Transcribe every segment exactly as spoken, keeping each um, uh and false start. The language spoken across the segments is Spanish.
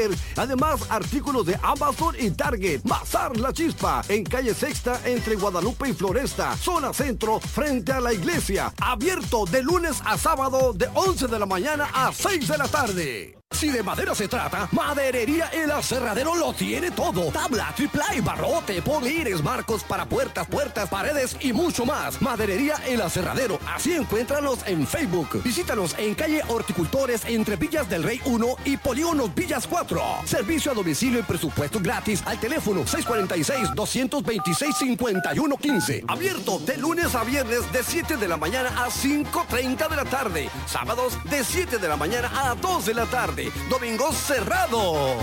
Además, artículos de Amazon y Target. Bazar La Chispa, en calle Sexta, entre Guadalupe y Floresta, zona centro, frente a la iglesia. Abierto de lunes a sábado, de once de la mañana a seis de la tarde. Si de madera se trata, Maderería El Aserradero lo tiene todo. Tabla, triplay, barrote, polires, marcos para puertas, puertas, paredes y mucho más. Maderería El Aserradero. Así encuéntranos en Facebook. Visítanos en calle Horticultores, entre Villas del Rey uno y Polígonos Villas cuatro. Servicio a domicilio y presupuesto gratis al teléfono seis cuatro seis, dos dos seis, cinco uno uno cinco. Abierto de lunes a viernes de siete de la mañana a cinco treinta de la tarde. Sábados de siete de la mañana a dos de la tarde. Domingo cerrado.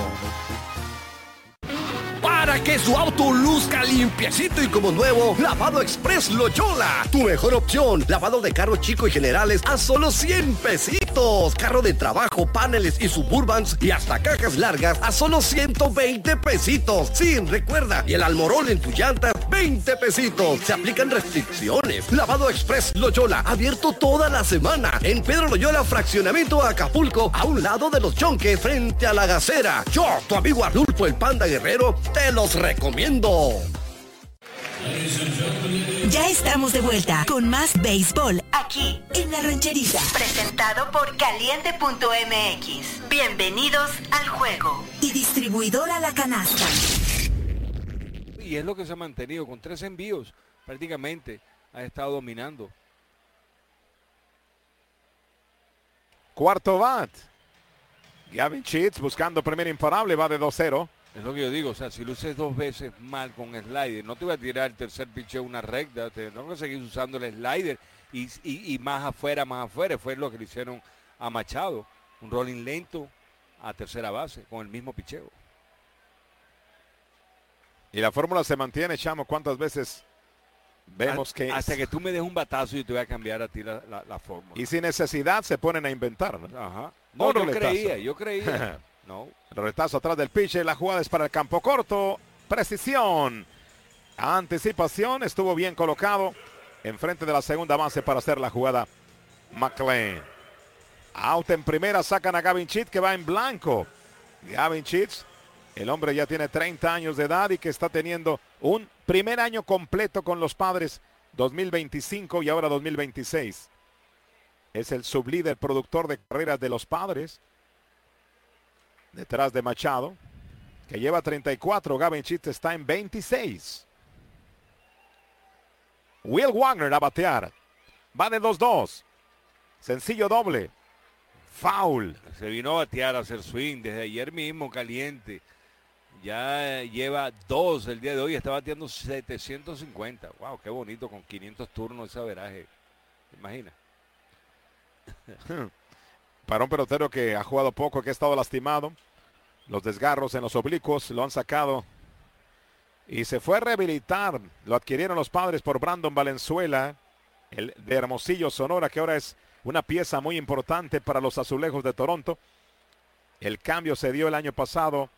Para que su auto luzca limpiecito y como nuevo, Lavado Express Loyola. Tu mejor opción. Lavado de carros chicos y generales a solo cien pesitos. Carro de trabajo, paneles y Suburbans y hasta cajas largas a solo ciento veinte pesitos. Sí, recuerda. Y el almorol en tu llanta, veinte pesitos. Se aplican restricciones. Lavado Express Loyola. Abierto toda la semana. En Pedro Loyola, Fraccionamiento Acapulco, a un lado de los Chonques, frente a la Gacera. Yo, tu amigo Arnulfo el Panda Guerrero, te los recomiendo. Ya estamos de vuelta con más béisbol aquí en La Rancherita. Presentado por Caliente punto M X. Bienvenidos al juego. Y distribuidora La Canasta. Y es lo que se ha mantenido con tres envíos. Prácticamente ha estado dominando. Cuarto bat. Gavin Sheets buscando primer imparable, va de dos cero. Es lo que yo digo, o sea, si luces dos veces mal con slider, no te voy a tirar el tercer picheo una recta, te tengo que seguir usando el slider y, y, y más afuera, más afuera. Fue lo que le hicieron a Machado, un rolling lento a tercera base con el mismo picheo. Y la fórmula se mantiene, Chamo. ¿Cuántas veces vemos que... Hasta que tú me des un batazo y te voy a cambiar a ti la, la, la fórmula. Y sin necesidad se ponen a inventar, ¿no? Ajá. No, yo creía, yo creía. No. El retazo atrás del pitcher, la jugada es para el campo corto. Precisión. Anticipación, estuvo bien colocado enfrente de la segunda base para hacer la jugada McLean. Out en primera, sacan a Gavin Sheets que va en blanco. Gavin Sheets, el hombre ya tiene treinta años de edad y que está teniendo un primer año completo con los Padres, dos mil veinticinco y ahora dos mil veintiséis. Es el sublíder productor de carreras de los Padres. Detrás de Machado, que lleva treinta y cuatro. Gavin Sheets está en veintiséis. Will Wagner a batear. Va de dos dos. Sencillo doble. Foul. Se vino a batear, a hacer swing desde ayer mismo, caliente. Ya lleva dos el día de hoy. Está bateando setecientos cincuenta. Wow, qué bonito con quinientos turnos ese averaje. Imagina. Para un pelotero que ha jugado poco, que ha estado lastimado, los desgarros en los oblicuos lo han sacado y se fue a rehabilitar. Lo adquirieron los Padres por Brandon Valenzuela, el de Hermosillo, Sonora, que ahora es una pieza muy importante para los Azulejos de Toronto. El cambio se dio el año pasado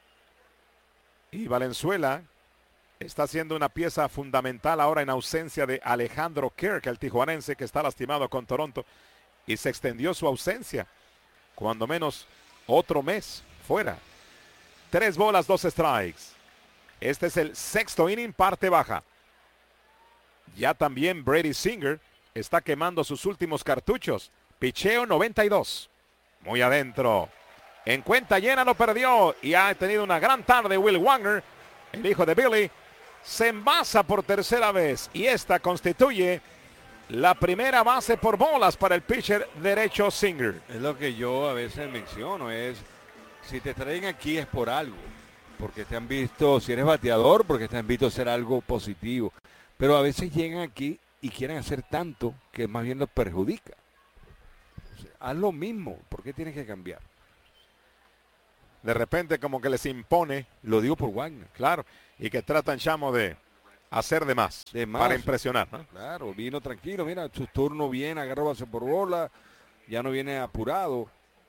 y Valenzuela está siendo una pieza fundamental ahora en ausencia de Alejandro Kirk, el tijuanense que está lastimado con Toronto. Y se extendió su ausencia, cuando menos otro mes fuera. Tres bolas, dos strikes. Este es el sexto inning, parte baja. Ya también Brady Singer está quemando sus últimos cartuchos. Picheo noventa y dos. Muy adentro. En cuenta llena lo perdió y ha tenido una gran tarde Will Wagner, el hijo de Billy. Se envasa por tercera vez y esta constituye la primera base por bolas para el pitcher derecho Singer. Es lo que yo a veces menciono, es si te traen aquí es por algo, porque te han visto, si eres bateador, porque te han visto hacer algo positivo, pero a veces llegan aquí y quieren hacer tanto que más bien los perjudica. O sea, haz lo mismo, ¿por qué tienes que cambiar? De repente como que les impone. Lo digo por Wagner. Claro, y que tratan, Chamo, de hacer de más, de más para impresionar, ¿no? Claro, vino tranquilo, mira, su turno viene, agarró base por bola, ya no viene apurado.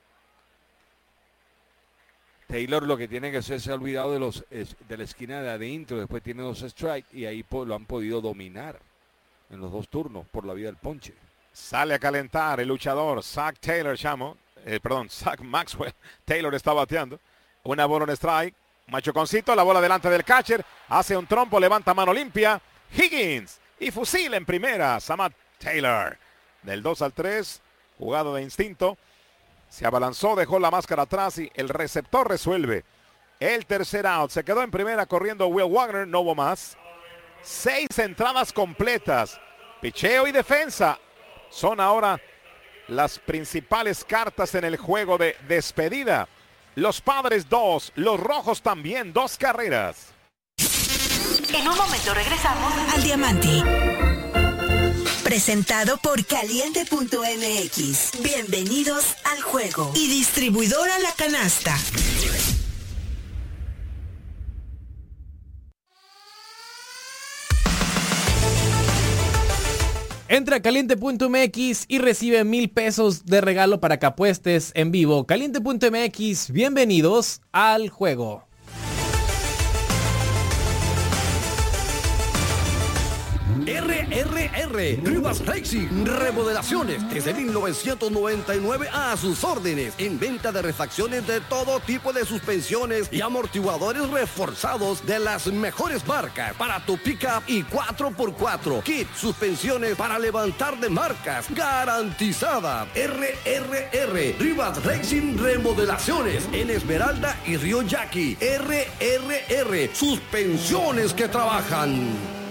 Taylor lo que tiene que hacer se ha olvidado de los es, de la esquina de adentro, después tiene dos strikes y ahí po, lo han podido dominar en los dos turnos por la vía del ponche. Sale a calentar el luchador Zach Taylor, Chamo, eh, perdón, Zach Maxwell. Taylor está bateando Una bola en strike. Machuconcito, la bola delante del catcher. Hace un trompo, levanta mano limpia. Higgins. Y fusil en primera. Samad Taylor. Del dos al tres. Jugado de instinto. Se abalanzó, dejó la máscara atrás y el receptor resuelve. El tercer out. Se quedó en primera corriendo Will Wagner. No hubo más. Seis entradas completas. Picheo y defensa son ahora las principales cartas en el juego de despedida. Los Padres dos, los Rojos también, dos carreras. En un momento regresamos al Diamante. Presentado por Caliente punto M X. Bienvenidos al juego. Y distribuidora La Canasta. Entra a Caliente punto M X y recibe mil pesos de regalo para que apuestes en vivo. Caliente punto M X, bienvenidos al juego. R R R, Rivas Racing, remodelaciones desde mil novecientos noventa y nueve a sus órdenes, en venta de refacciones de todo tipo de suspensiones y amortiguadores reforzados de las mejores marcas para tu pickup y cuatro por cuatro, kit suspensiones para levantar de marcas, garantizada. R R R, Rivas Racing Remodelaciones, en Esmeralda y Río Yaqui. R R R, suspensiones que trabajan.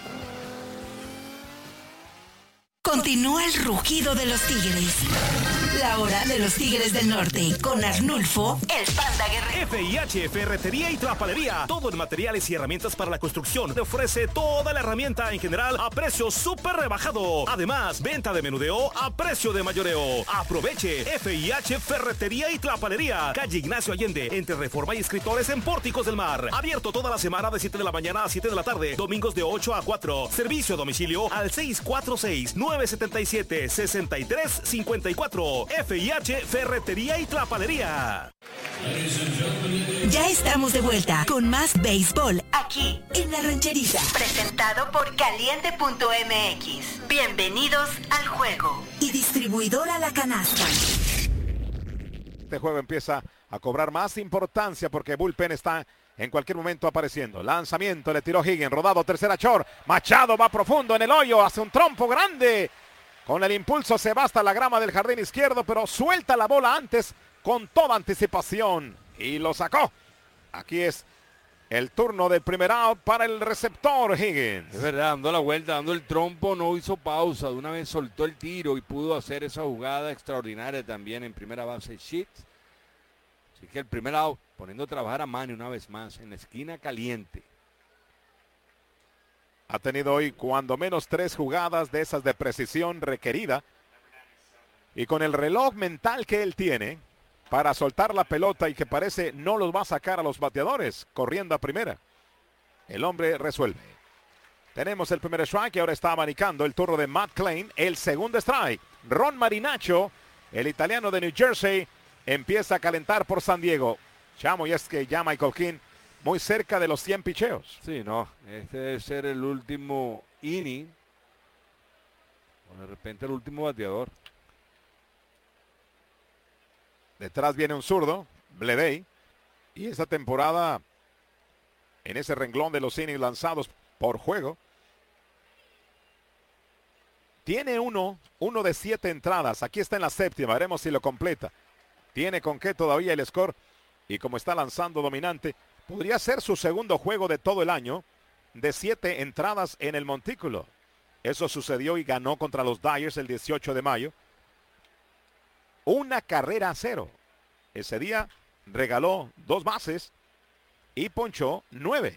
Continúa el rugido de los tigres. La hora de los Tigres del Norte con Arnulfo, el Panda Guerrero. F I H Ferretería y Trapalería. Todo en materiales y herramientas para la construcción. Te ofrece toda la herramienta en general a precio súper rebajado. Además, venta de menudeo a precio de mayoreo. Aproveche. F I H Ferretería y Trapalería. Calle Ignacio Allende, entre Reforma y Escritores en Pórticos del Mar. Abierto toda la semana de siete de la mañana a siete de la tarde. Domingos de ocho a cuatro. Servicio a domicilio al seis cuatro seis, nueve siete siete, seis tres cinco cuatro. F I H Ferretería y Trapalería. Ya estamos de vuelta con más béisbol aquí en La Rancherita. Presentado por Caliente punto M X. Bienvenidos al juego. Y distribuidora La Canasta. Este juego empieza a cobrar más importancia porque Bullpen está en cualquier momento apareciendo. Lanzamiento, le tiró Higgins, rodado, tercera short. Machado va profundo en el hoyo, hace un trompo grande. Con el impulso se va hasta la grama del jardín izquierdo, pero suelta la bola antes con toda anticipación. Y lo sacó. Aquí es el turno del primer out para el receptor Higgins. Es verdad, dando la vuelta, dando el trompo, no hizo pausa. De una vez soltó el tiro y pudo hacer esa jugada extraordinaria también en primera base Sheets. Así que el primer out, poniendo a trabajar a Manny una vez más en la esquina caliente. Ha tenido hoy cuando menos tres jugadas de esas de precisión requerida. Y con el reloj mental que él tiene para soltar la pelota y que parece no los va a sacar a los bateadores, corriendo a primera. El hombre resuelve. Tenemos el primer strike y ahora está abanicando el turno de Matt Klein. El segundo strike. Ron Marinaccio, el italiano de New Jersey, empieza a calentar por San Diego. Chamo, y es que ya Michael King muy cerca de los cien picheos. Sí, no, este debe ser el último inning. O de repente el último bateador. Detrás viene un zurdo, Bleday. Y esta temporada, en ese renglón de los innings lanzados por juego, tiene uno, uno de siete entradas. Aquí está en la séptima, veremos si lo completa. Tiene con qué todavía el score. Y como está lanzando dominante, podría ser su segundo juego de todo el año de siete entradas en el montículo. Eso sucedió y ganó contra los Dyers el dieciocho de mayo. Una carrera a cero. Ese día regaló dos bases y ponchó nueve.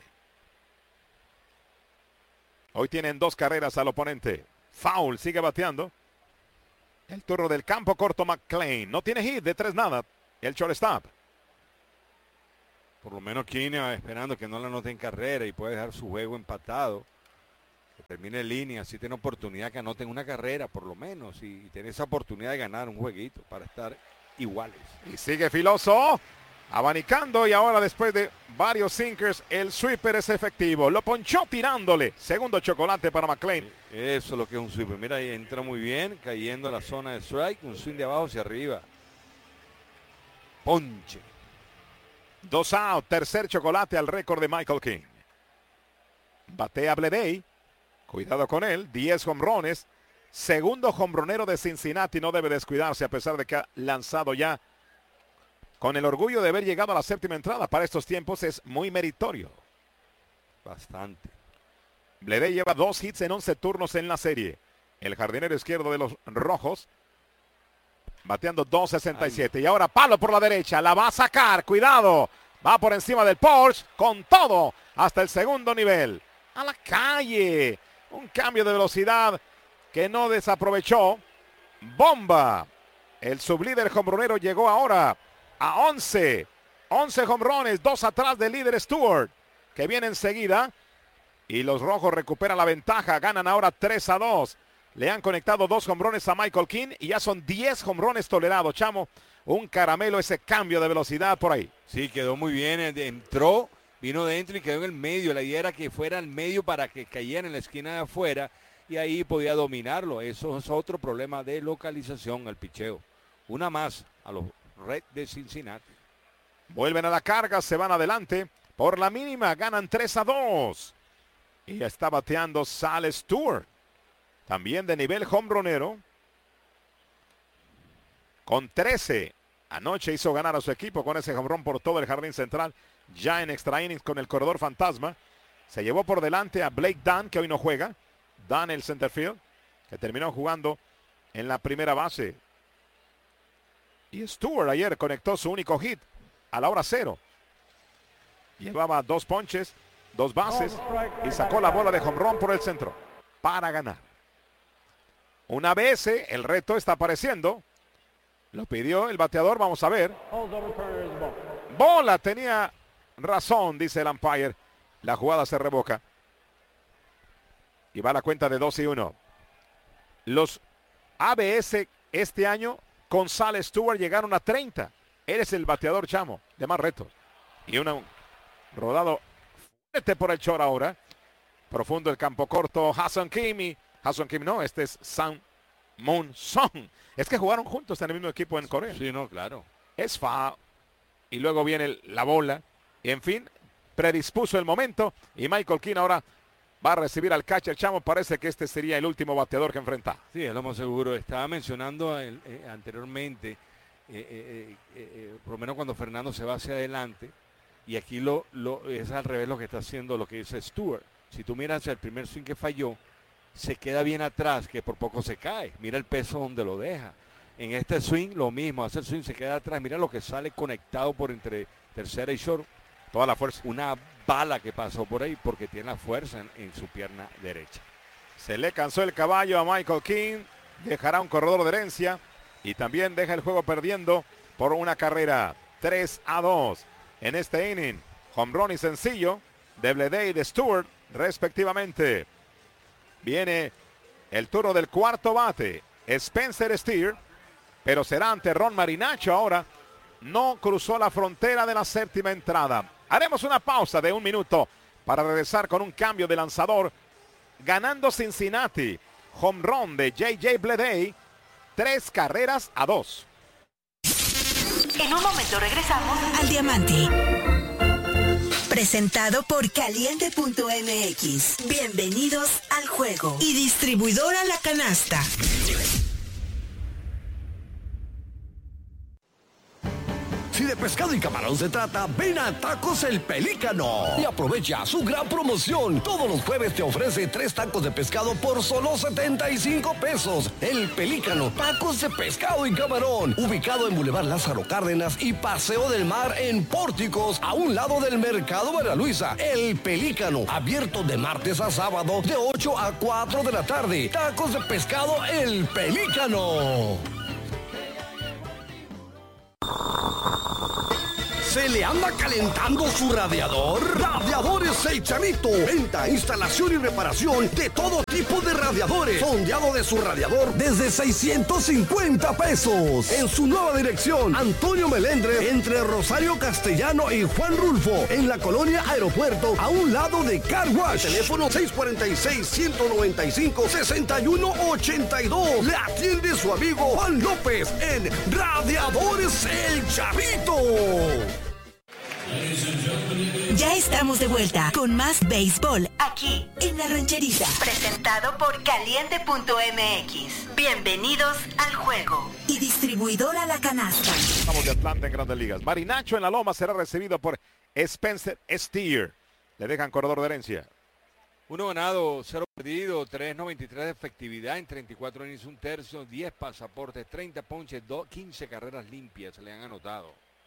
Hoy tienen dos carreras al oponente. Foul, sigue bateando. El turno del campo corto McClain. No tiene hit, de tres nada. El shortstop. Por lo menos Kina esperando que no la anoten carrera y puede dejar su juego empatado. Que termine en línea, así tiene oportunidad que anoten una carrera por lo menos. Y, y tener esa oportunidad de ganar un jueguito para estar iguales. Y sigue filoso. Abanicando y ahora después de varios sinkers el sweeper es efectivo. Lo ponchó tirándole. Segundo chocolate para McClain. Eso es lo que es un sweeper. Mira, ahí entra muy bien, cayendo a la zona de strike. Un swing de abajo hacia arriba. Ponche. Dos out, tercer chocolate al récord de Michael King. Batea Bleday. Cuidado con él, diez jonrones. Segundo jonronero de Cincinnati, no debe descuidarse a pesar de que ha lanzado ya con el orgullo de haber llegado a la séptima entrada. Para estos tiempos es muy meritorio. Bastante. Bleday lleva dos hits en once turnos en la serie. El jardinero izquierdo de los rojos bateando dos sesenta y siete. Y ahora palo por la derecha, la va a sacar, cuidado. Va por encima del Porsche con todo hasta el segundo nivel. A la calle. Un cambio de velocidad que no desaprovechó. Bomba. El sublíder jonronero llegó ahora a once. once jonrones, dos atrás del líder Stewart, que viene enseguida. Y los rojos recuperan la ventaja. Ganan ahora tres a dos. Le han conectado dos jonrones a Michael King y ya son diez jonrones tolerados, Chamo. Un caramelo ese cambio de velocidad por ahí. Sí, quedó muy bien. Entró, vino dentro y quedó en el medio. La idea era que fuera al medio para que cayera en la esquina de afuera y ahí podía dominarlo. Eso es otro problema de localización al picheo. Una más a los Reds de Cincinnati. Vuelven a la carga, se van adelante. Por la mínima ganan tres a dos. Y ya está bateando Sal Stewart. También de nivel jonronero. Con trece. Anoche hizo ganar a su equipo con ese jonrón por todo el jardín central. Ya en extra innings con el corredor fantasma. Se llevó por delante a Blake Dunn, que hoy no juega. Dunn, el centerfield, que terminó jugando en la primera base. Y Stewart ayer conectó su único hit a la hora cero. Llevaba dos ponches, dos bases y sacó la bola de jonrón por el centro para ganar. Una vez el reto está apareciendo. Lo pidió el bateador, vamos a ver. Bola, tenía razón, dice el umpire. La jugada se revoca. Y va a la cuenta de dos y uno. Los A B S este año con Sal Stewart llegaron a treinta. Él es el bateador, Chamo, de más retos. Y una, un rodado fuerte por el short ahora. Profundo el campo corto. Ha-Seong Kim. Ha-Seong Kim no, este es Sang Moon Song. Es que jugaron juntos en el mismo equipo en Corea. Sí, no, claro. Es foul. Y luego viene el, la bola. Y en fin, predispuso el momento. Y Michael King ahora va a recibir al catcher. Chamo, parece que este sería el último bateador que enfrenta. Sí, es lo más seguro. Estaba mencionando el, eh, anteriormente, eh, eh, eh, eh, por lo menos cuando Fernando se va hacia adelante. Y aquí lo, lo es al revés lo que está haciendo lo que dice Stewart. Si tú miras el primer swing que falló, se queda bien atrás, que por poco se cae. Mira el peso donde lo deja. En este swing lo mismo, hace el swing, se queda atrás. Mira lo que sale conectado por entre tercera y short. Toda la fuerza. Una bala que pasó por ahí porque tiene la fuerza en, en su pierna derecha. Se le cansó el caballo a Michael King. Dejará un corredor de herencia. Y también deja el juego perdiendo por una carrera. tres a dos. En este inning, home run y sencillo de Bleday y de Stewart, respectivamente. Viene el turno del cuarto bate, Spencer Steer, pero será ante Ron Marinacho ahora. No cruzó la frontera de la séptima entrada. Haremos una pausa de un minuto para regresar con un cambio de lanzador. Ganando Cincinnati, home run de J J Bleday, tres carreras a dos. En un momento regresamos al Diamante. Presentado por Caliente punto M X. Bienvenidos al juego. Y distribuidora La Canasta. Si de pescado y camarón se trata, ven a Tacos El Pelícano y aprovecha su gran promoción. Todos los jueves te ofrece tres tacos de pescado por solo setenta y cinco pesos. El Pelícano, tacos de pescado y camarón, ubicado en Boulevard Lázaro Cárdenas y Paseo del Mar en Pórticos, a un lado del Mercado María Luisa. El Pelícano, abierto de martes a sábado de ocho a cuatro de la tarde. Tacos de pescado El Pelícano. ¿Se le anda calentando su radiador? Radiadores El Chanito. Venta, instalación y reparación de todo tipo de radiadores. Sondeado de su radiador desde seiscientos cincuenta pesos. En su nueva dirección, Antonio Melendre, entre Rosario Castellano y Juan Rulfo, en la colonia Aeropuerto, a un lado de Car Wash. Teléfono seis cuatro seis, uno nueve cinco, seis uno ocho dos. Le atiende su amigo Juan López en Radiadores El Chavito. Ya estamos de vuelta con más béisbol aquí en La Rancherita. Presentado por Caliente punto M X. Bienvenidos al juego. Y distribuidora La Canasta. Estamos de Atlanta en Grandes Ligas. Marinacho en la loma será recibido por Spencer Steer. Le dejan corredor de herencia. Uno ganado, cero perdido, tres noventa y tres de efectividad en treinta y cuatro innings, un tercio, diez pasaportes, treinta ponches, quince carreras limpias se le han anotado.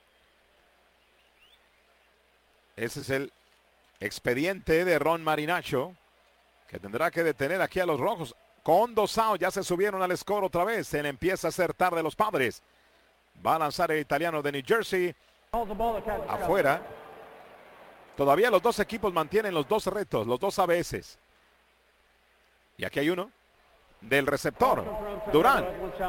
Ese es el expediente de Ron Marinacho, que tendrá que detener aquí a los rojos. Con dos outs, ya se subieron al score otra vez. Se le empieza a hacer tarde a los Padres. Va a lanzar el italiano de New Jersey. Afuera. Todavía los dos equipos mantienen los dos retos, los dos A B S. Y aquí hay uno del receptor, Durán.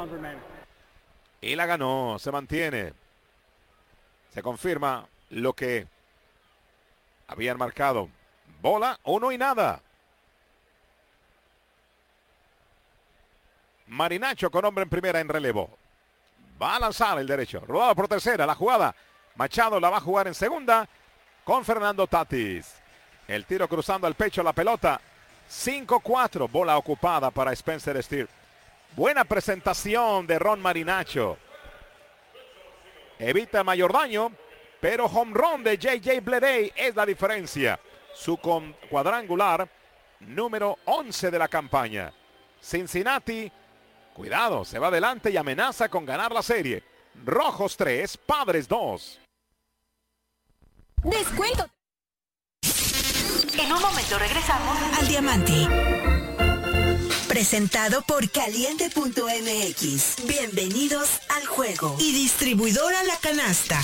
Y la ganó, se mantiene. Se confirma lo que habían marcado. Bola, uno y nada. Marinacho con hombre en primera en relevo. Va a lanzar el derecho. Rodado por tercera, la jugada. Machado la va a jugar en segunda con Fernando Tatis. El tiro cruzando al pecho la pelota. cinco cuatro, bola ocupada para Spencer Steer. Buena presentación de Ron Marinacho. Evita mayor daño, pero home run de J J Bleday es la diferencia. Su cuadrangular número once de la campaña. Cincinnati, cuidado, se va adelante y amenaza con ganar la serie. Rojos tres, Padres dos. Descuento. En un momento regresamos al Diamante. Presentado por Caliente punto M X. Bienvenidos al juego. Y distribuidora La Canasta.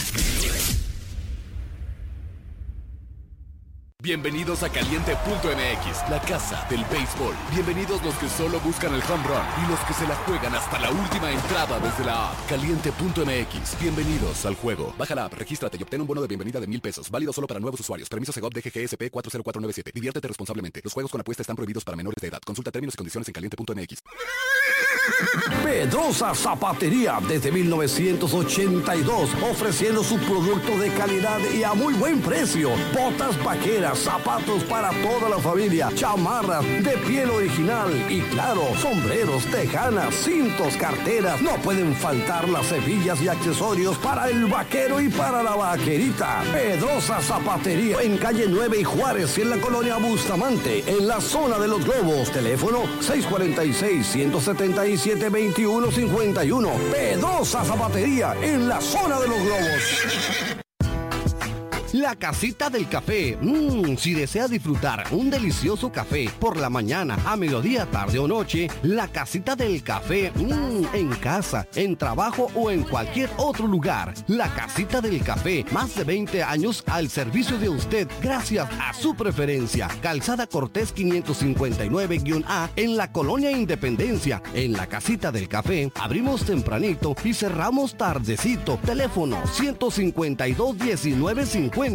Bienvenidos a Caliente punto M X, la casa del béisbol. Bienvenidos los que solo buscan el home run y los que se la juegan hasta la última entrada desde la app. Caliente punto M X. Bienvenidos al juego. Baja la app, regístrate y obtén un bono de bienvenida de mil pesos. Válido solo para nuevos usuarios. Permiso Segov D G G S P cuatro cero cuatro nueve siete. Diviértete responsablemente. Los juegos con apuesta están prohibidos para menores de edad. Consulta términos y condiciones en Caliente punto M X. Pedrosa Zapatería desde mil novecientos ochenta y dos, ofreciendo su producto de calidad y a muy buen precio. Botas vaqueras, zapatos para toda la familia, chamarras de piel original y claro, sombreros, tejanas, cintos, carteras. No pueden faltar las hebillas y accesorios para el vaquero y para la vaquerita. Pedrosa Zapatería en calle nueve y Juárez y en la colonia Bustamante, en la zona de los globos. Teléfono seis cuatro seis, uno siete siete, dos uno cinco uno. Pedrosa Zapatería en la zona de los globos. La Casita del Café. Mmm, si desea disfrutar un delicioso café por la mañana, a mediodía, tarde o noche, La Casita del Café. Mmm, en casa, en trabajo o en cualquier otro lugar. La Casita del Café. Más de veinte años al servicio de usted gracias a su preferencia. Calzada Cortés quinientos cincuenta y nueve A en la Colonia Independencia. En La Casita del Café abrimos tempranito y cerramos tardecito. Teléfono ciento cincuenta y dos, diecinueve cincuenta.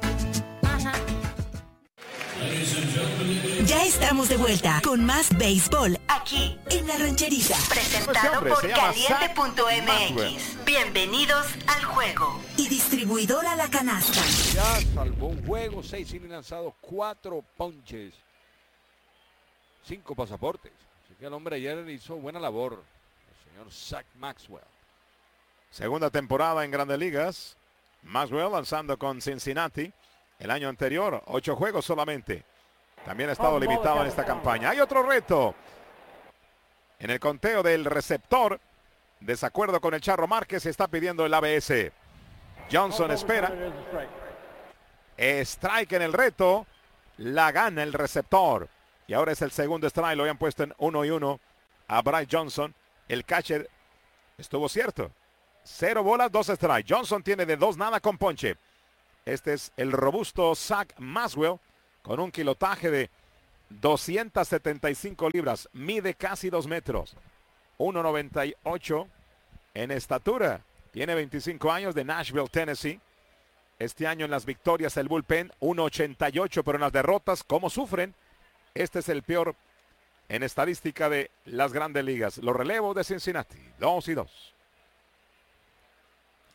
Ya estamos de vuelta con más béisbol aquí en La Rancherita. Presentado hombre, por se llama Caliente punto M Maxwell. X. Bienvenidos al juego. Y distribuidora La Canasta. Ya salvó un juego, seis innings lanzados, cuatro ponches, cinco pasaportes. Así que el hombre ayer hizo buena labor, el señor Zach Maxwell. Segunda temporada en Grandes Ligas. Maxwell lanzando con Cincinnati. El año anterior, ocho juegos solamente. También ha estado limitado en esta campaña. Hay otro reto. En el conteo del receptor, desacuerdo con el Charro Márquez, se está pidiendo el A B S. Johnson espera. Strike en el reto. La gana el receptor. Y ahora es el segundo strike. Lo habían puesto en uno y uno a Bryce Johnson. El catcher estuvo cierto. Cero bolas, dos strikes. Johnson tiene de dos nada con ponche. Este es el robusto Zach Maxwell con un kilotaje de doscientas setenta y cinco libras. Mide casi dos metros. uno noventa y ocho en estatura. Tiene veinticinco años, de Nashville, Tennessee. Este año en las victorias el bullpen uno ochenta y ocho, pero en las derrotas, ¿cómo sufren? Este es el peor en estadística de las Grandes Ligas. Los relevos de Cincinnati, dos y dos.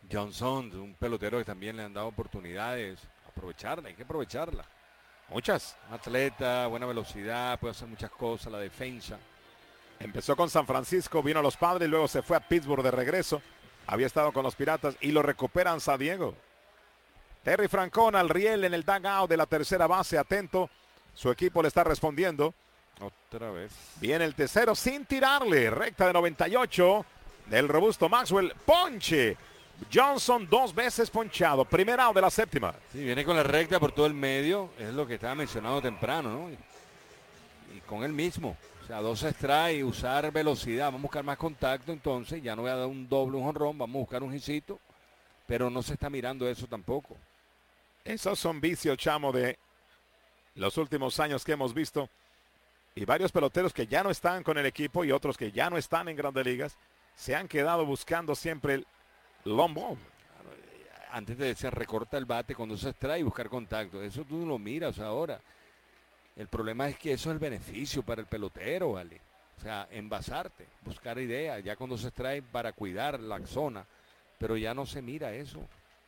Johnson, un pelotero que también le han dado oportunidades. Aprovecharla, hay que aprovecharla. Muchas. Atleta, buena velocidad, puede hacer muchas cosas, la defensa. Empezó con San Francisco, vino a los Padres, luego se fue a Pittsburgh de regreso. Había estado con los Piratas y lo recuperan San Diego. Terry Francona al riel en el dugout de la tercera base, atento. Su equipo le está respondiendo. Otra vez. Viene el tercero sin tirarle. Recta de noventa y ocho del robusto Maxwell. Ponche. Johnson dos veces ponchado. Primer out de la séptima. Sí, viene con la recta por todo el medio. Es lo que estaba mencionando temprano, ¿no? Y, y con él mismo. O sea, dos strikes, usar velocidad. Vamos a buscar más contacto entonces. Ya no voy a dar un doble, un jonrón. Vamos a buscar un hitsito. Pero no se está mirando eso tampoco. Esos son vicios, chamo, de los últimos años que hemos visto. Y varios peloteros que ya no están con el equipo y otros que ya no están en Grandes Ligas se han quedado buscando siempre el long ball. Antes te decían recorta el bate cuando se extrae y buscar contacto. Eso tú no lo miras ahora. El problema es que eso es el beneficio para el pelotero, ¿vale? O sea, envasarte, buscar ideas, ya cuando se extrae para cuidar la zona. Pero ya no se mira eso.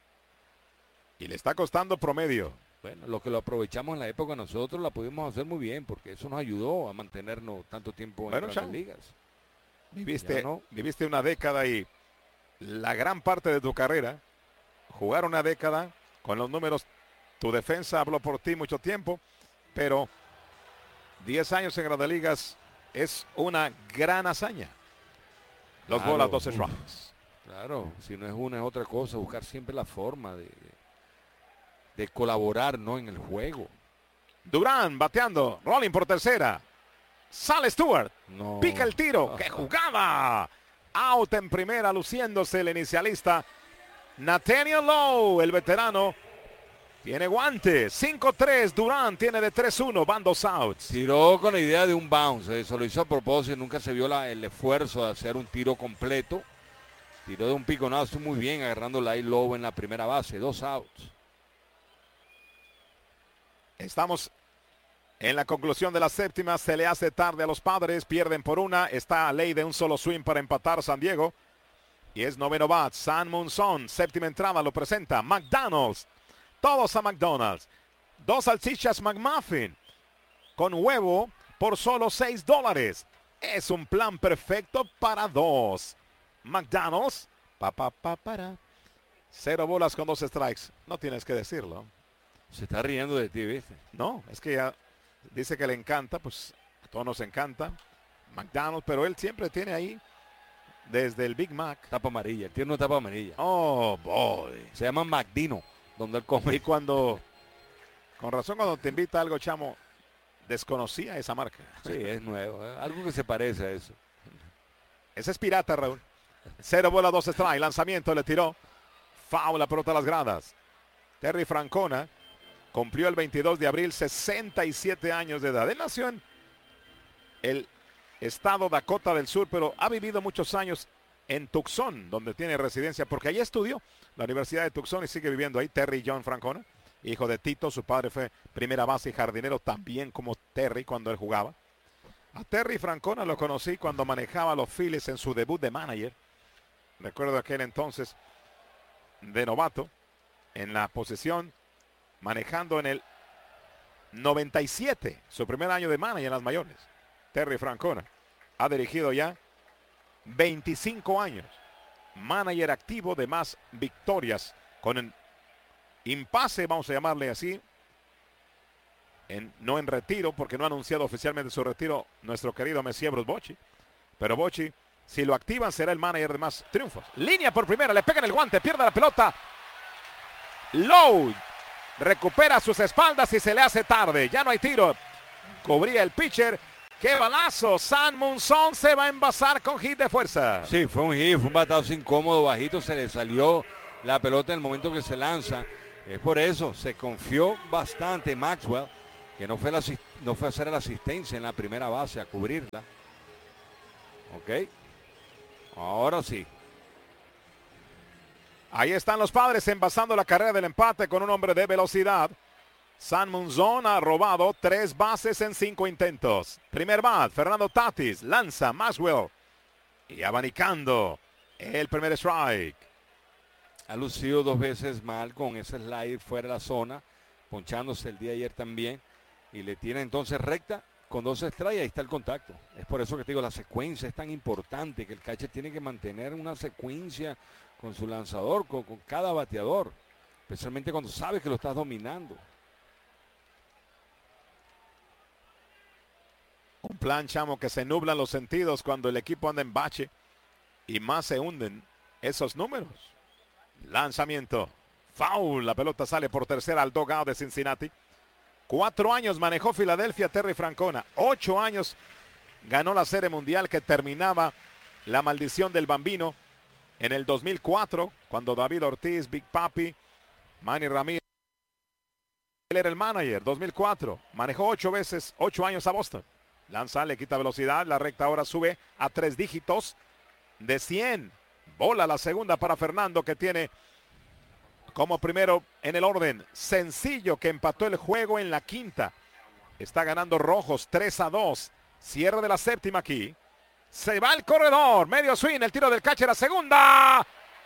Y le está costando promedio. Bueno, lo que lo aprovechamos en la época nosotros la pudimos hacer muy bien porque eso nos ayudó a mantenernos tanto tiempo en bueno, las chavo, ligas. Viviste, no. viviste una década y la gran parte de tu carrera, jugar una década con los números, tu defensa habló por ti mucho tiempo, pero diez años en Grandes Ligas es una gran hazaña. Los Claro, bolas, doce uf. strikes. Claro, si no es una es otra cosa, buscar siempre la forma de, de colaborar, ¿no? En el juego. Durán bateando, rolling por tercera. Sale Stewart, No. pica el tiro, ¡qué jugada! Out en primera, luciéndose el inicialista. Nathaniel Lowe, el veterano, tiene guante. cinco tres, Durán tiene de tres uno, van dos outs. Tiró con la idea de un bounce, eso lo hizo a propósito, nunca se vio la, el esfuerzo de hacer un tiro completo. Tiró de un piconazo muy bien, agarrando la Lowe en la primera base, dos outs. Estamos en la conclusión de la séptima, se le hace tarde a los Padres, pierden por una, está a ley de un solo swing para empatar San Diego. Y es noveno bat, San Munson, séptima entrada, lo presenta McDonald's. Todos a McDonald's. Dos salchichas McMuffin con huevo por solo seis dólares. Es un plan perfecto para dos. McDonald's, pa, pa, pa, para. Cero bolas con dos strikes. No tienes que decirlo. Se está riendo de ti, ¿viste? No, es que ya dice que le encanta, pues a todos nos encanta McDonald's, pero él siempre tiene ahí desde el Big Mac. Tapa amarilla, tiene una tapa amarilla. Oh, boy. Se llama McDino, donde él come. Y cuando, con razón cuando te invita a algo, chamo, desconocía esa marca. Sí, es nuevo, ¿eh? Algo que se parece a eso. Ese es pirata, Raúl. Cero bola, dos strike, lanzamiento, le tiró. Foul, la pelota a las gradas. Terry Francona cumplió el veintidós de abril, sesenta y siete años de edad. Él nació en el estado Dakota del Sur, pero ha vivido muchos años en Tucson, donde tiene residencia, porque allí estudió la Universidad de Tucson y sigue viviendo ahí. Terry John Francona, hijo de Tito, su padre fue primera base y jardinero también como Terry cuando él jugaba. A Terry Francona lo conocí cuando manejaba a los Phillies en su debut de manager. Recuerdo aquel entonces de novato en la posición, manejando en el noventa y siete, su primer año de manager en las mayores. Terry Francona ha dirigido ya veinticinco años, manager activo de más victorias, con el impasse, vamos a llamarle así, en, no en retiro, porque no ha anunciado oficialmente su retiro nuestro querido Messier Bruce Bochy, pero Bochy, si lo activan, será el manager de más triunfos. Línea por primera, le pegan el guante, pierde la pelota. Lowe recupera sus espaldas y se le hace tarde. Ya no hay tiro. Cubría el pitcher. ¡Qué balazo! San Munson se va a envasar con hit de fuerza. Sí, fue un hit, fue un batazo incómodo, bajito, se le salió la pelota en el momento que se lanza. Es por eso, se confió bastante Maxwell, que no fue, la, no fue a hacer la asistencia en la primera base, a cubrirla. Ok. Ahora sí. Ahí están los Padres envasando la carrera del empate con un hombre de velocidad. San Munson ha robado tres bases en cinco intentos. Primer bat, Fernando Tatis, lanza Maxwell. Y abanicando el primer strike. ha lucido dos veces mal con ese slide fuera de la zona, ponchándose el día de ayer también, y le tiene entonces recta con dos strikes, ahí está el contacto. Es por eso que te digo, la secuencia es tan importante, que el catcher tiene que mantener una secuencia con su lanzador, con, con cada bateador, especialmente cuando sabes que lo estás dominando. Un plan, chamo, que se nublan los sentidos cuando el equipo anda en bache y más se hunden esos números. Lanzamiento, foul, la pelota sale por tercera al dugout de Cincinnati. Cuatro años manejó Filadelfia Terry Francona. Ocho años ganó la Serie Mundial que terminaba la maldición del Bambino en el dos mil cuatro, cuando David Ortiz, Big Papi, Manny Ramírez, él era el manager. Dos mil cuatro, manejó ocho veces, ocho años a Boston. Lanza, le quita velocidad, la recta ahora sube a tres dígitos de cien. Bola la segunda para Fernando, que tiene como primero en el orden sencillo, que empató el juego en la quinta. Está ganando Rojos tres a dos. Cierre de la séptima aquí. Se va el corredor, medio swing, el tiro del catcher a segunda.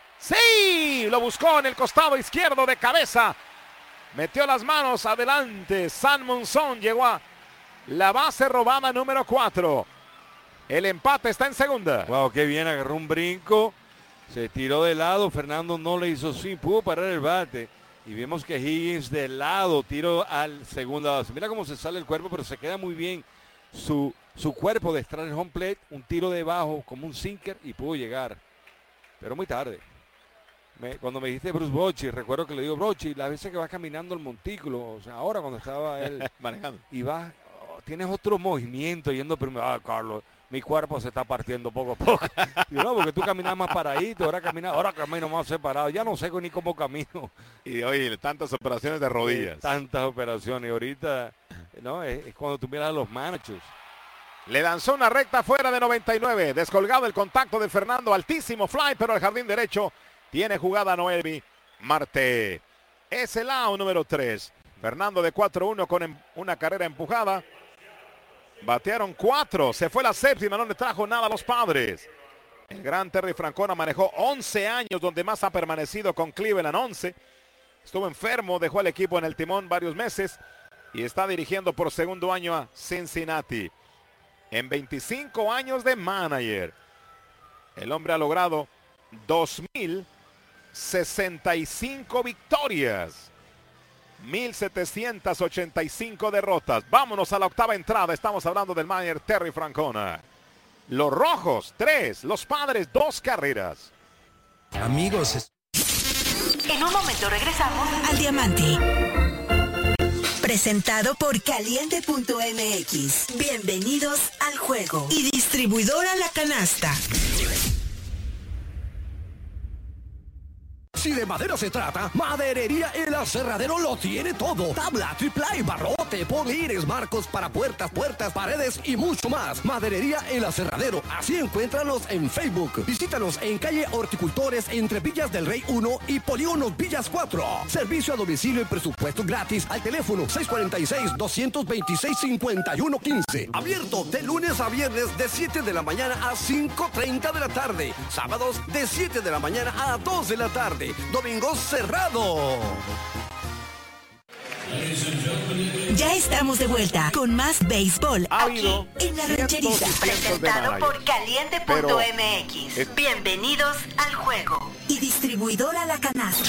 Sí, lo buscó en el costado izquierdo de cabeza. Metió las manos adelante. San Monzón llegó a la base robada número cuatro. El empate está en segunda. Wow, qué bien, agarró un brinco. Se tiró de lado, Fernando no le hizo swing, pudo parar el bate. Y vimos que Higgins de lado, tiro al segundo base. Mira cómo se sale el cuerpo, pero se queda muy bien su, su cuerpo de extraer el home plate. Un tiro de bajo como un sinker y pudo llegar. Pero muy tarde. Me, cuando me dijiste Bruce Bochy, recuerdo que le digo, Bochy, las veces que vas caminando el montículo, o sea, ahora cuando estaba él manejando. Y vas, oh, tienes otro movimiento yendo primero. Ah, Carlos, mi cuerpo se está partiendo poco a poco. Y no, porque tú caminas más paradito, ahora caminas, ahora camino más separado. Ya no sé ni cómo camino. Y oye, tantas operaciones de rodillas. Eh, tantas operaciones. Y ahorita, no, es, es cuando tú miras a los managers. Le lanzó una recta fuera de noventa y nueve. Descolgado el contacto de Fernando. Altísimo fly, pero al jardín derecho tiene jugada Noelvi Marte. Es el out número tres. Fernando de cuatro uno con em, una carrera empujada. Batearon cuatro, se fue la séptima, no le trajo nada a los Padres. El gran Terry Francona manejó once años, donde más ha permanecido con Cleveland, once. Estuvo enfermo, dejó al equipo en el timón varios meses y está dirigiendo por segundo año a Cincinnati. En veinticinco años de manager, el hombre ha logrado dos mil sesenta y cinco victorias. mil setecientas ochenta y cinco derrotas. Vámonos a la octava entrada. Estamos hablando del manager Terry Francona. Los Rojos, tres. Los Padres, dos carreras. Amigos. En un momento regresamos al Diamante. Presentado por Caliente punto M X. Bienvenidos al juego. Y distribuidora La Canasta. Si de madera se trata, Maderería El Aserradero lo tiene todo. Tabla, triplay, barrote, polines, marcos para puertas, puertas, paredes y mucho más. Maderería El Aserradero. Así encuéntranos en Facebook. Visítanos en calle Horticultores entre Villas del Rey uno y Polígonos Villas cuatro. Servicio a domicilio y presupuesto gratis al teléfono seis cuatro seis, dos dos seis, cinco uno uno cinco. Abierto de lunes a viernes de siete de la mañana a cinco treinta de la tarde. Sábados de siete de la mañana a dos de la tarde. Domingo cerrado. Ya estamos de vuelta con más béisbol Ha aquí habido en La cientos y Rancherita. cientos de Presentado managers. por Caliente punto M X. Pero es- Bienvenidos al juego. Y distribuidora La Canasta.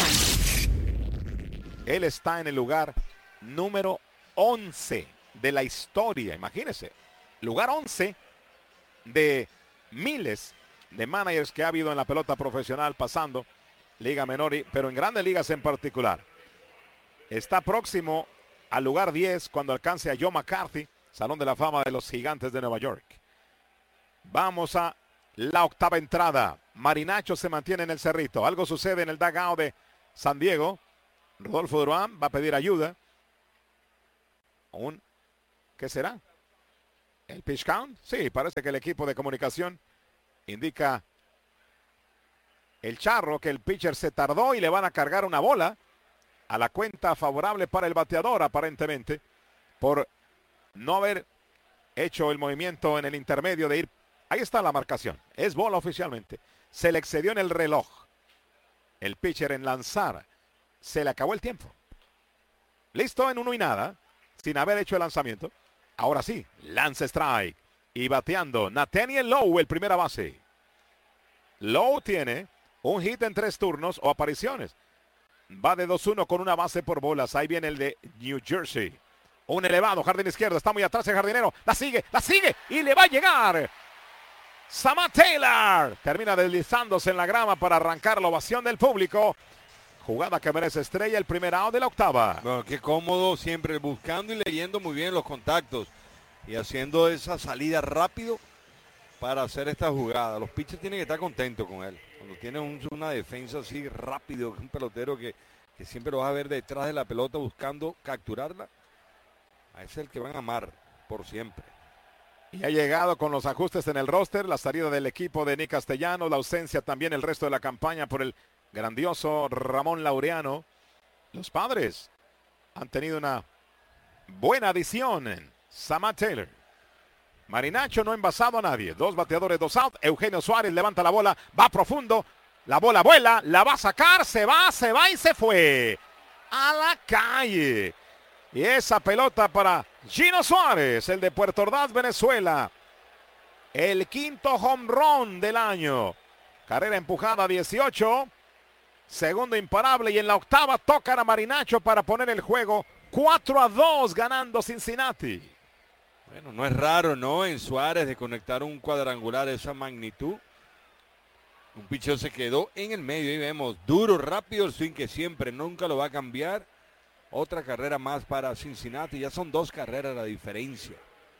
Él está en el lugar número once de la historia. Imagínense. Lugar once de miles de managers que ha habido en la pelota profesional pasando Liga Menor, y, pero en Grandes Ligas en particular. Está próximo al lugar diez cuando alcance a Joe McCarthy, Salón de la Fama de los Gigantes de Nueva York. Vamos a la octava entrada. Marinacho se mantiene en el cerrito. Algo sucede en el dugout de San Diego. Rodolfo Durán va a pedir ayuda. Un, ¿qué será? ¿El pitch count? Sí, parece que el equipo de comunicación indica el charro que el pitcher se tardó y le van a cargar una bola a la cuenta favorable para el bateador, aparentemente, por no haber hecho el movimiento en el intermedio de ir. Ahí está la marcación. Es bola oficialmente. Se le excedió en el reloj. el pitcher en lanzar. Se le acabó el tiempo. Listo en uno y nada, sin haber hecho el lanzamiento. Ahora sí, lanza strike. Y bateando, Nathaniel Lowe, el primera base. Lowe tiene un hit en tres turnos o apariciones. Va de dos uno con una base por bolas. Ahí viene el de New Jersey. Un elevado, jardín izquierdo. Está muy atrás el jardinero. La sigue, la sigue. Y le va a llegar. Samad Taylor. Termina deslizándose en la grama para arrancar la ovación del público. Jugada que merece estrella. El primer out de la octava. Bueno, qué cómodo siempre buscando y leyendo muy bien los contactos. Y haciendo esa salida rápido para hacer esta jugada. Los pitchers tienen que estar contentos con él. Cuando tienen un, una defensa así rápido, un pelotero que, que siempre lo vas a ver detrás de la pelota buscando capturarla. A ese es el que van a amar por siempre. Y ha llegado con los ajustes en el roster, la salida del equipo de Nick Castellanos, la ausencia también el resto de la campaña por el grandioso Ramón Laureano. Los Padres han tenido una buena adición en Samad Taylor. Marinacho no ha envasado a nadie. Dos bateadores, dos out. Eugenio Suárez levanta la bola, va profundo. La bola vuela, la va a sacar, se va, se va y se fue. A la calle. Y esa pelota para Gino Suárez, el de Puerto Ordaz, Venezuela. El quinto home run del año. Carrera empujada dieciocho. Segundo imparable y en la octava tocan a Marinacho para poner el juego cuatro a dos ganando Cincinnati. Bueno, no es raro, ¿no? En Suárez de conectar un cuadrangular de esa magnitud. Un picheo se quedó en el medio y vemos duro, rápido el swing que siempre, nunca lo va a cambiar. Otra carrera más para Cincinnati. Ya son dos carreras la diferencia.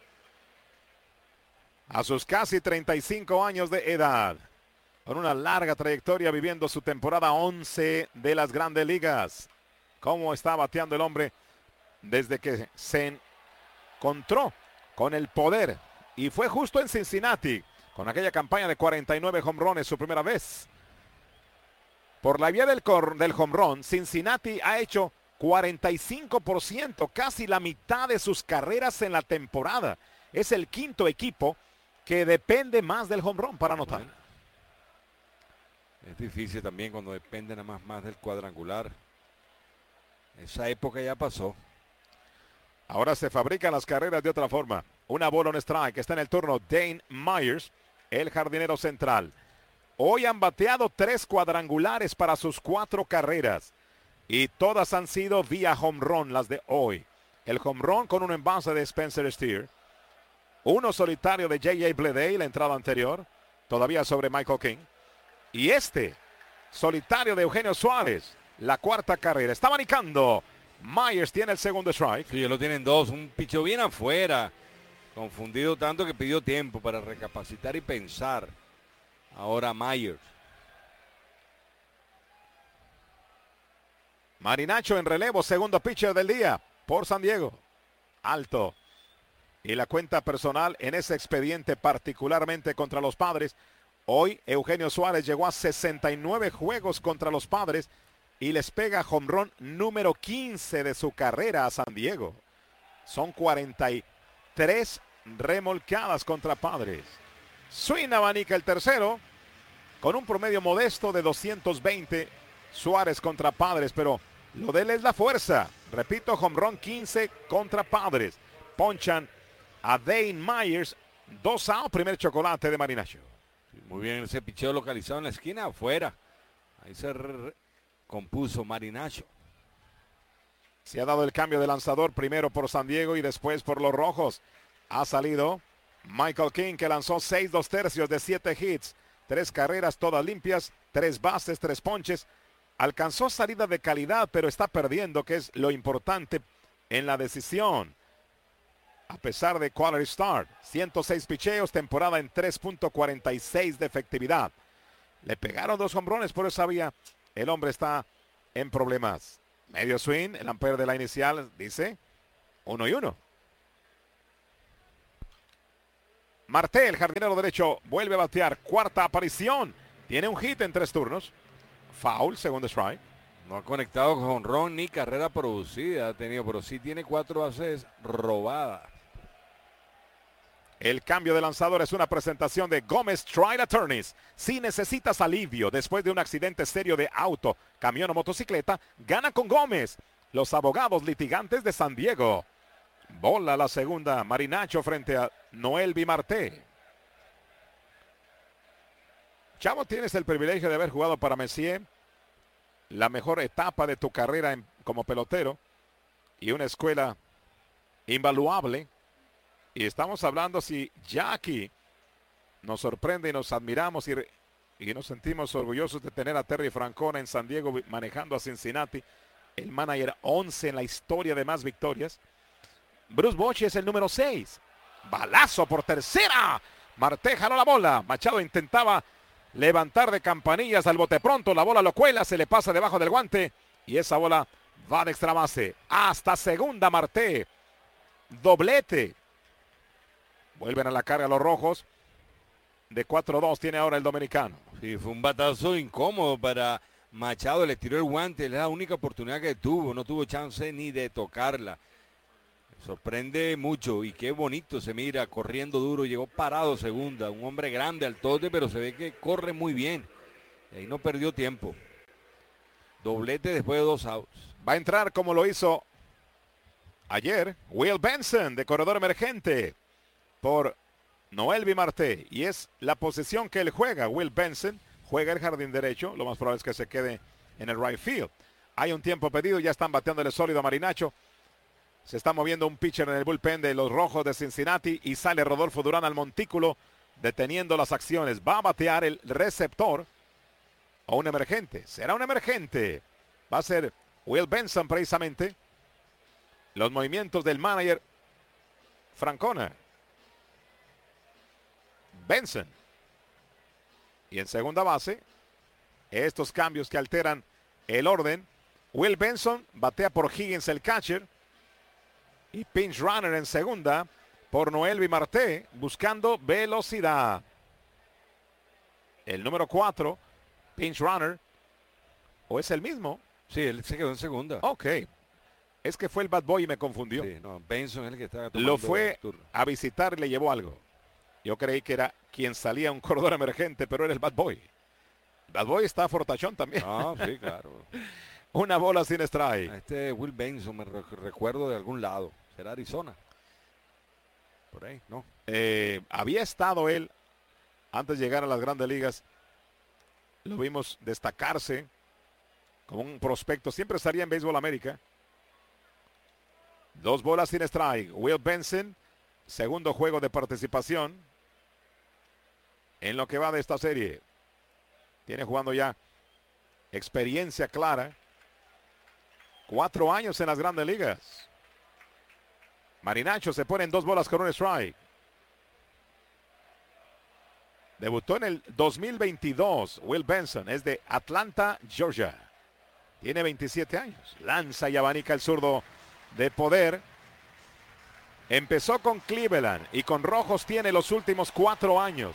A sus casi treinta y cinco años de edad. Con una larga trayectoria viviendo su temporada once de las Grandes Ligas. ¿Cómo está bateando el hombre desde que se encontró con el poder? Y fue justo en Cincinnati, con aquella campaña de cuarenta y nueve home runs su primera vez. Por la vía del, del home run, Cincinnati ha hecho cuarenta y cinco por ciento, casi la mitad de sus carreras en la temporada. Es el quinto equipo que depende más del home run para anotar. Bueno, es difícil también cuando depende nada más, más del cuadrangular. Esa época ya pasó. Ahora se fabrican las carreras de otra forma. Una bola on strike. Está en el turno Dane Myers, el jardinero central. Hoy han bateado tres cuadrangulares para sus cuatro carreras. Y todas han sido vía home run las de hoy. El home run con un envase de Spencer Steer. Uno solitario de J J Bleday, la entrada anterior. Todavía sobre Michael King. Y este solitario de Eugenio Suárez. La cuarta carrera. Está manicando. Myers tiene el segundo strike. Sí, lo tienen dos. Un picheo bien afuera. Confundido tanto que pidió tiempo para recapacitar y pensar. Ahora Myers. Marinacho en relevo, segundo pitcher del día por San Diego. Alto. Y la cuenta personal en ese expediente particularmente contra los Padres. Hoy Eugenio Suárez llegó a sesenta y nueve juegos contra los Padres y les pega home run número quince de su carrera a San Diego. Son cuarenta y tres remolcadas contra Padres. Swing abanica el tercero con un promedio modesto de doscientos veinte. Suárez contra Padres, pero lo de él es la fuerza. Repito, home run quince contra Padres. Ponchan a Dane Myers. Dos out, primer chocolate de Marinacho. Muy bien ese picheo localizado en la esquina afuera. Ahí se compuso Marinacho. Se ha dado el cambio de lanzador primero por San Diego y después por los Rojos. Ha salido Michael King, que lanzó seis dos tercios de siete hits. Tres carreras todas limpias, tres bases, tres ponches. Alcanzó salida de calidad, pero está perdiendo, que es lo importante en la decisión. A pesar de quality start, ciento seis picheos, temporada en tres punto cuarenta y seis de efectividad. Le pegaron dos hombrones, por esa vía el hombre está en problemas. Medio swing, el ampere de la inicial dice uno y uno. Marte, el jardinero derecho, vuelve a batear. Cuarta aparición. Tiene un hit en tres turnos. Foul, segundo strike. No ha conectado con ron ni carrera producida ha tenido, pero sí tiene cuatro bases robadas. El cambio de lanzador es una presentación de Gómez Trial Attorneys. Si necesitas alivio después de un accidente serio de auto, camión o motocicleta, gana con Gómez, los abogados litigantes de San Diego. Bola la segunda, Marinacho frente a Noelvi Marte. Chavo, tienes el privilegio de haber jugado para Messier, la mejor etapa de tu carrera en, como pelotero, y una escuela invaluable. Y estamos hablando si ya aquí nos sorprende y nos admiramos y, y nos sentimos orgullosos de tener a Terry Francona en San Diego manejando a Cincinnati, el manager once en la historia de más victorias. Bruce Bochy es el número seis. Balazo por tercera. Marte jaló la bola. Machado intentaba levantar de campanillas al bote pronto. La bola lo cuela, se le pasa debajo del guante y esa bola va de extra base. Hasta segunda Marte. Doblete. Vuelven a la carga los rojos. De cuatro dos tiene ahora el dominicano. Sí, fue un batazo incómodo para Machado. Le tiró el guante. Es la única oportunidad que tuvo. No tuvo chance ni de tocarla. Sorprende mucho. Y qué bonito se mira. Corriendo duro. Llegó parado segunda. Un hombre grande al tote, pero se ve que corre muy bien. Y ahí no perdió tiempo. Doblete después de dos outs. Va a entrar como lo hizo ayer Will Benson, de corredor emergente, por Noelvi Marte, y es la posición que él juega. Will Benson juega el jardín derecho, lo más probable es que se quede en el right field. Hay un tiempo pedido, ya están bateándole sólido a Marinacho. Se está moviendo un pitcher en el bullpen de los Rojos de Cincinnati y sale Rodolfo Durán al montículo deteniendo las acciones. Va a batear el receptor o un emergente. Será un emergente. Va a ser Will Benson precisamente. Los movimientos del manager Francona. Benson. Y en segunda base, estos cambios que alteran el orden. Will Benson batea por Higgins, el catcher. Y pinch runner en segunda por Noelvi Marte, buscando velocidad. El número cuatro, pinch runner. ¿O es el mismo? Sí, él se quedó en segunda. Ok. Es que fue el bad boy y me confundió. Sí, no, Benson es el que estaba tomando. Lo fue a visitar y le llevó algo. Yo creí que era quien salía un corredor emergente, pero era el bad boy. El bad boy está fortachón también. Ah, sí, claro. Una bola sin strike. Este Will Benson me re recuerdo de algún lado. ¿Será Arizona? Por ahí, ¿no? Eh, había estado él antes de llegar a las grandes ligas. Lo vimos destacarse como un prospecto. Siempre estaría en Béisbol América. Dos bolas sin strike. Will Benson, segundo juego de participación en lo que va de esta serie. Tiene jugando ya experiencia clara. Cuatro años en las grandes ligas. Marinacho se pone en dos bolas con un strike. Debutó en el dos mil veintidós. Will Benson es de Atlanta, Georgia. Tiene veintisiete años. Lanza y abanica el zurdo de poder. Empezó con Cleveland y con Rojos tiene los últimos cuatro años.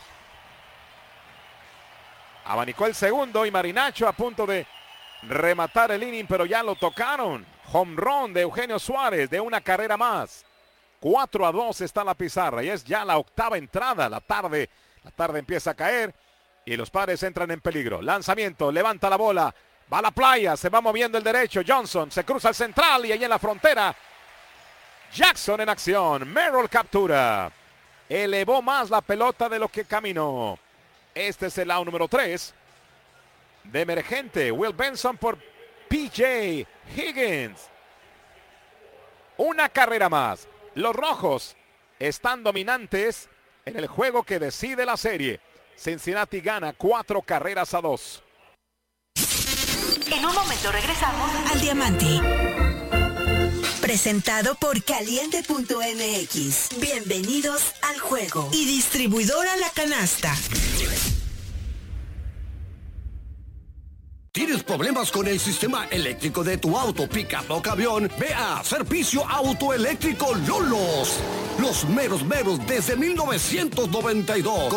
Abanicó el segundo y Marinacho a punto de rematar el inning, pero ya lo tocaron. Home run de Eugenio Suárez de una carrera más. cuatro a dos está la pizarra y es ya la octava entrada. La tarde, la tarde empieza a caer y los Padres entran en peligro. Lanzamiento, levanta la bola, va a la playa, se va moviendo el derecho. Johnson se cruza al central y ahí en la frontera Jackson en acción. Merrill captura. Elevó más la pelota de lo que caminó. Este es el out número tres de emergente. Will Benson por P J Higgins. Una carrera más. Los Rojos están dominantes en el juego que decide la serie. Cincinnati gana cuatro carreras a dos. En un momento regresamos al Diamante. Presentado por Caliente punto M X. Bienvenidos al juego. Y distribuidora La Canasta. ¿Tienes problemas con el sistema eléctrico de tu auto, pickup o camión? Ve a Servicio Autoeléctrico Lolos. Los meros meros desde mil novecientos noventa y dos.